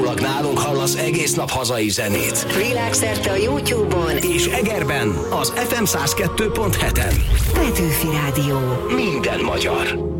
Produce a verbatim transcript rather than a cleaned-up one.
Kizárólag nálunk hallasz egész nap hazai zenét. Világszerte a YouTube-on és Egerben az ef em száz kettő pont héten. Petőfi Rádió. Minden magyar.